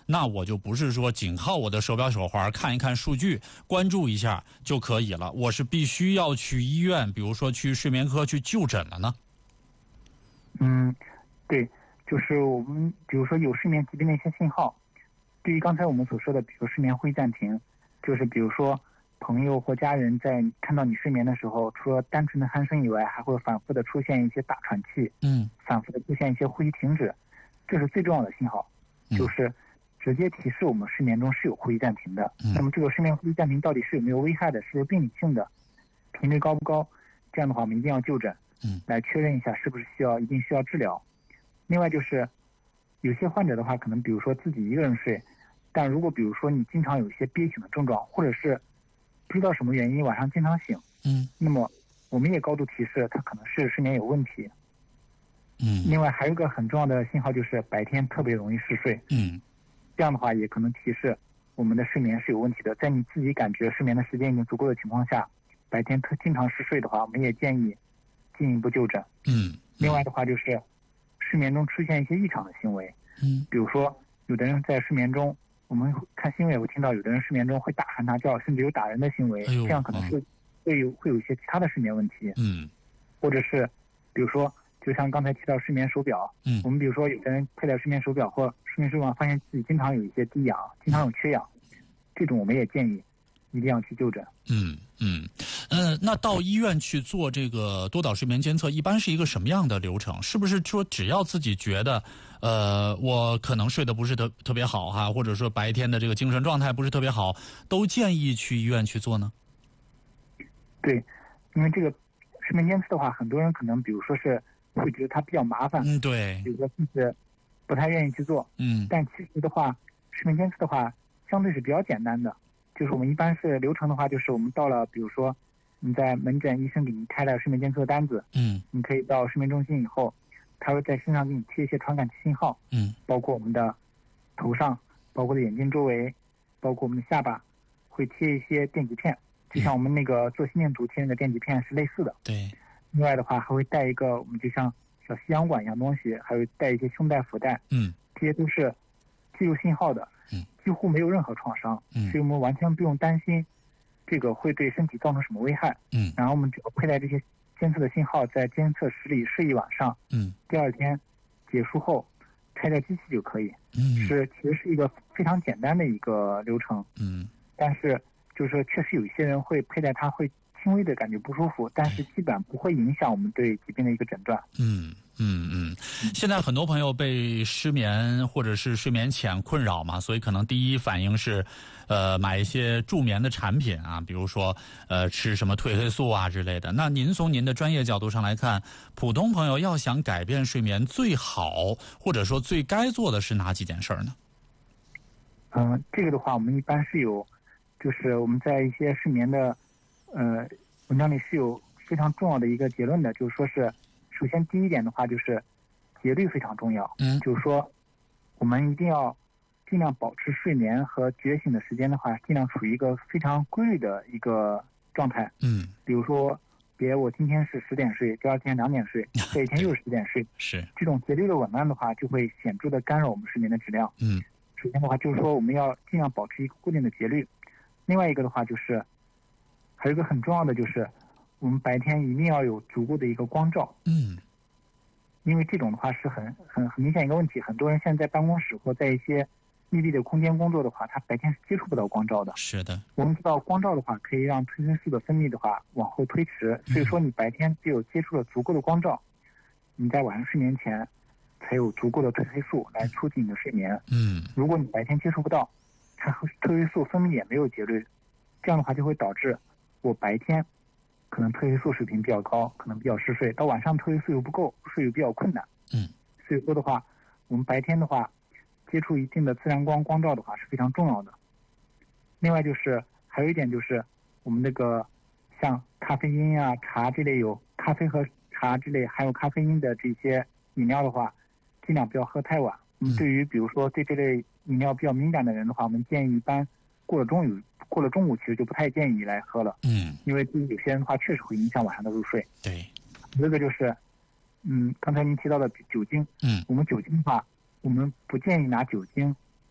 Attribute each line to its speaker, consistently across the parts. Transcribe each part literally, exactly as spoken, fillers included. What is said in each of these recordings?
Speaker 1: 那我就不是说仅靠我的手表手环看一看数据，关注一下就可以了，我是必须要去医院，比如说去睡眠科去就诊了呢？
Speaker 2: 嗯，对，就是我们比如说有睡眠疾病的一些信号，对于刚才我们所说的，比如睡眠会议暂停，就是比如说朋友或家人在看到你睡眠的时候，除了单纯的鼾声以外，还会反复的出现一些打喘气，
Speaker 1: 嗯，
Speaker 2: 反复的出现一些呼吸停止，这是最重要的信号，就是直接提示我们睡眠中是有呼吸暂停的。
Speaker 1: 嗯、
Speaker 2: 那么这个睡眠呼吸暂停到底是有没有危害的，是不是病理性的，频率高不高？这样的话，我们一定要就诊，
Speaker 1: 嗯，
Speaker 2: 来确认一下是不是需要一定需要治疗。另外就是有些患者的话，可能比如说自己一个人睡，但如果比如说你经常有一些憋醒的症状，或者是不知道什么原因晚上经常醒，
Speaker 1: 嗯，
Speaker 2: 那么我们也高度提示他可能是睡眠有问题。
Speaker 1: 嗯，
Speaker 2: 另外还有一个很重要的信号就是白天特别容易嗜睡，
Speaker 1: 嗯，
Speaker 2: 这样的话也可能提示我们的睡眠是有问题的。在你自己感觉睡眠的时间已经足够的情况下，白天特经常嗜睡的话，我们也建议进一步就诊。
Speaker 1: 嗯，
Speaker 2: 另外的话就是睡眠中出现一些异常的行为，
Speaker 1: 嗯，
Speaker 2: 比如说有的人在睡眠中，我们看新闻会听到有的人睡眠中会大喊大叫，甚至有打人的行为，
Speaker 1: 哎呦，
Speaker 2: 这样可能是会有会有一些其他的睡眠问题。
Speaker 1: 嗯，
Speaker 2: 或者是比如说就像刚才提到睡眠手表，
Speaker 1: 嗯，
Speaker 2: 我们比如说有的人佩戴睡眠手表或睡眠手表发现自己经常有一些低氧，经常有缺氧，这种我们也建议一定要去就诊。
Speaker 1: 嗯嗯呃，那到医院去做这个多导睡眠监测，一般是一个什么样的流程？是不是说只要自己觉得，呃，我可能睡得不是特特别好哈，或者说白天的这个精神状态不是特别好，都建议去医院去做呢？
Speaker 2: 对，因为这个睡眠监测的话，很多人可能比如说是会觉得它比较麻烦，
Speaker 1: 嗯，对，
Speaker 2: 比如说甚至不太愿意去做，
Speaker 1: 嗯，
Speaker 2: 但其实的话，睡眠监测的话相对是比较简单的。就是我们一般是流程的话，就是我们到了，比如说你在门诊，医生给你开了睡眠监测单子，
Speaker 1: 嗯，
Speaker 2: 你可以到睡眠中心以后，他会在身上给你贴一些传感器信号，
Speaker 1: 嗯，
Speaker 2: 包括我们的头上，包括的眼睛周围，包括我们的下巴，会贴一些电极片，就像我们那个做心电图贴那个电极片是类似的。
Speaker 1: 对。
Speaker 2: 另外的话，还会带一个我们就像小吸氧管一样东西，还会带一些胸带、腹带，
Speaker 1: 嗯，
Speaker 2: 这些都是记录信号的。
Speaker 1: 嗯，
Speaker 2: 几乎没有任何创伤，
Speaker 1: 嗯，
Speaker 2: 所以我们完全不用担心这个会对身体造成什么危害。
Speaker 1: 嗯，
Speaker 2: 然后我们只要佩戴这些监测的信号，在监测室里睡一晚上，
Speaker 1: 嗯，
Speaker 2: 第二天结束后拆掉机器就可以。
Speaker 1: 嗯，
Speaker 2: 是其实是一个非常简单的一个流程。
Speaker 1: 嗯，
Speaker 2: 但是就是说，确实有一些人会佩戴它会轻微的感觉不舒服，但是基本不会影响我们对疾病的一个诊断。
Speaker 1: 嗯嗯嗯，现在很多朋友被失眠或者是睡眠浅困扰嘛，所以可能第一反应是，呃，买一些助眠的产品啊，比如说呃吃什么褪黑素啊之类的。那您从您的专业角度上来看，普通朋友要想改变睡眠，最好或者说最该做的是哪几件事儿呢？
Speaker 2: 嗯、呃，这个的话，我们一般是有，就是我们在一些睡眠的呃文章里是有非常重要的一个结论的，就是说是。首先，第一点的话就是节律非常重要。
Speaker 1: 嗯，
Speaker 2: 就是说，我们一定要尽量保持睡眠和觉醒的时间的话，尽量处于一个非常规律的一个状态。
Speaker 1: 嗯，
Speaker 2: 比如说，别我今天是十点睡，第二天两点睡，这一天又是十点睡，
Speaker 1: 是
Speaker 2: 这种节律的紊乱的话，就会显著的干扰我们睡眠的质量。
Speaker 1: 嗯，
Speaker 2: 首先的话就是说，我们要尽量保持一个固定的节律。另外一个的话就是，还有一个很重要的就是。我们白天一定要有足够的一个光照，
Speaker 1: 嗯，
Speaker 2: 因为这种的话是很很很明显一个问题。很多人现在在办公室或在一些密闭的空间工作的话，他白天是接触不到光照的。
Speaker 1: 是的，
Speaker 2: 我们知道光照的话可以让褪黑素的分泌的话往后推迟，所以说你白天只有接触了足够的光照，你在晚上睡眠前才有足够的褪黑素来促进你的睡眠。
Speaker 1: 嗯，
Speaker 2: 如果你白天接触不到，它褪黑素分泌也没有节律，这样的话就会导致我白天。可能褪黑素水平比较高，可能比较嗜睡，到晚上褪黑素又不够，入睡又比较困难。
Speaker 1: 嗯，
Speaker 2: 所以说的话，我们白天的话，接触一定的自然光光照的话是非常重要的。另外就是还有一点就是，我们那个像咖啡因啊、茶这类有咖啡和茶这类含有咖啡因的这些饮料的话，尽量不要喝太晚。嗯，对于比如说对这类饮料比较敏感的人的话，我们建议一般过了中午。过了中午，其实就不太建议来喝了。
Speaker 1: 嗯，
Speaker 2: 因为对于有些人的话，确实会影响晚上的入睡。
Speaker 1: 对，
Speaker 2: 这个就是，嗯，刚才您提到的酒精，
Speaker 1: 嗯，
Speaker 2: 我们酒精的话，我们不建议拿酒精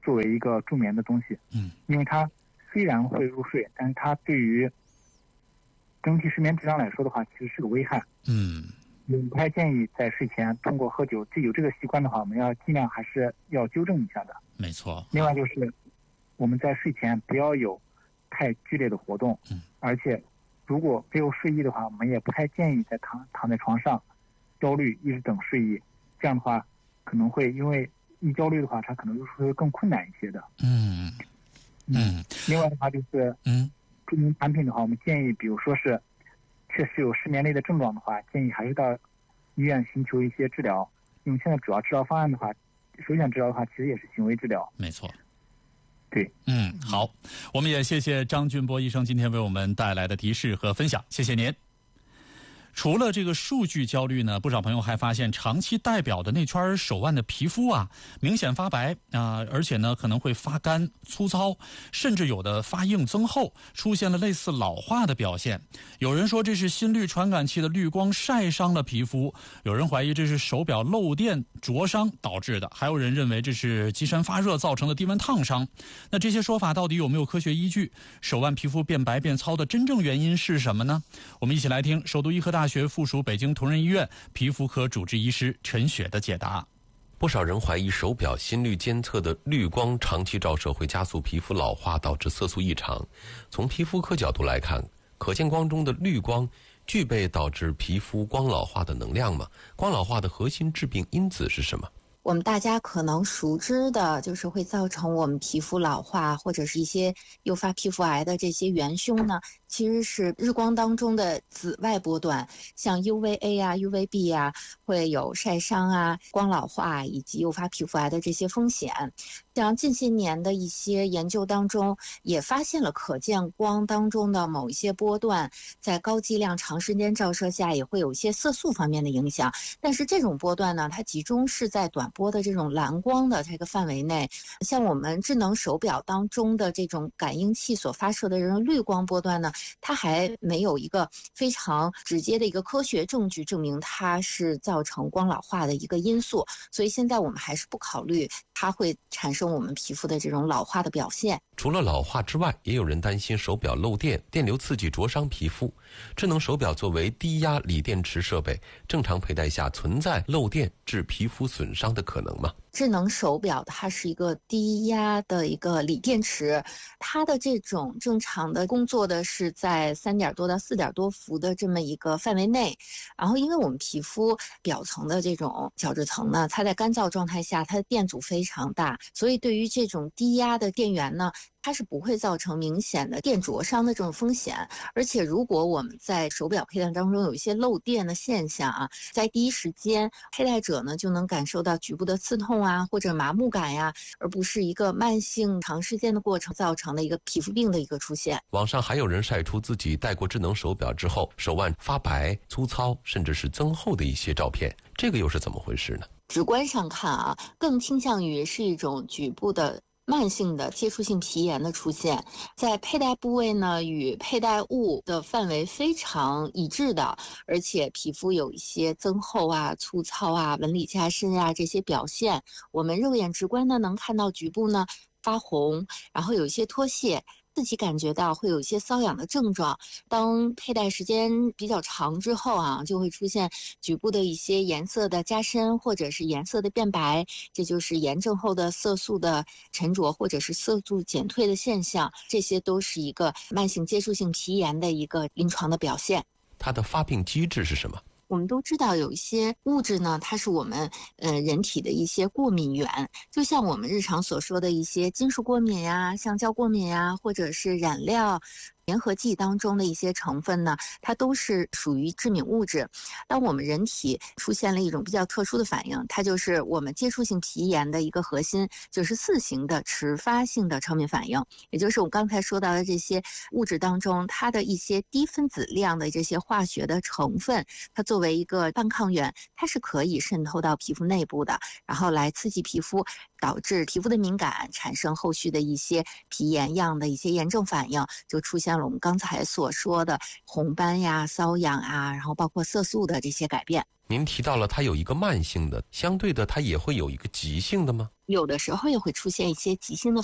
Speaker 2: 作为一个助眠的东西。
Speaker 1: 嗯，
Speaker 2: 因为它虽然会入睡，但是它对于整体睡眠质量来说的话，其实是个危害。
Speaker 1: 嗯，
Speaker 2: 我不太建议在睡前通过喝酒，这有这个习惯的话，我们要尽量还是要纠正一下的。
Speaker 1: 没错。
Speaker 2: 另外就是我们在睡前不要有太剧烈的活动，
Speaker 1: 嗯，
Speaker 2: 而且如果没有睡意的话，我们也不太建议在躺躺在床上焦虑一直等睡意，这样的话可能会因为一焦虑的话，它可能入睡会更困难一些的。
Speaker 1: 嗯嗯。
Speaker 2: 另外的话就是
Speaker 1: 嗯，
Speaker 2: 助眠产品的话，我们建议，比如说是确实有失眠类的症状的话，建议还是到医院寻求一些治疗。因为现在主要治疗方案的话，首选治疗的话，其实也是行为治疗。
Speaker 1: 没错。
Speaker 2: 对，
Speaker 1: 嗯，好，我们也谢谢张俊波医生今天为我们带来的提示和分享，谢谢您。除了这个数据焦虑呢，不少朋友还发现长期戴表的那圈手腕的皮肤啊，明显发白啊、呃，而且呢可能会发干、粗糙，甚至有的发硬增厚，出现了类似老化的表现。有人说这是心率传感器的绿光晒伤了皮肤，有人怀疑这是手表漏电灼伤导致的，还有人认为这是机身发热造成的低温烫伤。那这些说法到底有没有科学依据？手腕皮肤变白变糙的真正原因是什么呢？我们一起来听首都医科大学附属北京同仁医院皮肤科主治医师陈雪的解答。
Speaker 3: 不少人怀疑手表心率监测的绿光长期照射会加速皮肤老化，导致色素异常。从皮肤科角度来看，可见光中的绿光具备导致皮肤光老化的能量吗？光老化的核心致病因子是什么？
Speaker 4: 我们大家可能熟知的就是会造成我们皮肤老化或者是一些诱发皮肤癌的这些元凶呢，其实是日光当中的紫外波段，像 U V A 啊、U V B 啊，会有晒伤啊、光老化以及诱发皮肤癌的这些风险。像近些年的一些研究当中，也发现了可见光当中的某一些波段，在高剂量长时间照射下也会有一些色素方面的影响。但是这种波段呢，它集中是在短波的这种蓝光的这个范围内，像我们智能手表当中的这种感应器所发射的这种绿光波段呢，它还没有一个非常直接的一个科学证据证明它是造成光老化的一个因素，所以现在我们还是不考虑它会产生我们皮肤的这种老化的表现。
Speaker 3: 除了老化之外，也有人担心手表漏电，电流刺激灼伤皮肤。智能手表作为低压锂电池设备，正常佩戴下存在漏电致皮肤损伤的可能吗？
Speaker 4: 智能手表它是一个低压的一个锂电池，它的这种正常的工作的是在三点多到四点多伏的这么一个范围内。然后因为我们皮肤表层的这种角质层呢，它在干燥状态下它的电阻非常大，所以对于这种低压的电源呢，它是不会造成明显的电灼伤的这种风险。而且如果我们在手表佩戴当中有一些漏电的现象啊，在第一时间佩戴者呢就能感受到局部的刺痛啊或者麻木感呀，而不是一个慢性长时间的过程造成的一个皮肤病的一个出现。
Speaker 3: 网上还有人晒出自己戴过智能手表之后手腕发白、粗糙甚至是增厚的一些照片，这个又是怎么回事呢？
Speaker 4: 直观上看啊，更倾向于是一种局部的慢性的接触性皮炎的出现，在佩戴部位呢与佩戴物的范围非常一致的，而且皮肤有一些增厚啊、粗糙啊、纹理加深啊这些表现，我们肉眼直观的能看到局部呢发红，然后有一些脱屑，自己感觉到会有一些瘙痒的症状。当佩戴时间比较长之后啊，就会出现局部的一些颜色的加深或者是颜色的变白，这就是炎症后的色素的沉着或者是色素减退的现象，这些都是一个慢性接触性皮炎的一个临床的表现。
Speaker 3: 它的发病机制是什么？
Speaker 4: 我们都知道有一些物质呢，它是我们呃人体的一些过敏源，就像我们日常所说的一些金属过敏呀、橡胶过敏呀，或者是染料、粘合剂当中的一些成分呢，它都是属于致敏物质。当我们人体出现了一种比较特殊的反应，它就是我们接触性皮炎的一个核心，就是四型的迟发性的超敏反应，也就是我刚才说到的这些物质当中，它的一些低分子量的这些化学的成分，它作为一个半抗原，它是可以渗透到皮肤内部的，然后来刺激皮肤，导致皮肤的敏感，产生后续的一些皮炎样的一些炎症反应，就出现现了我们刚才所说的红斑呀、瘙痒啊，然后包括色素的这些改变。
Speaker 3: 您提到了它有一个慢性的，相对的它也会有一个急性的吗？
Speaker 4: 有的时候也会出现一些急性的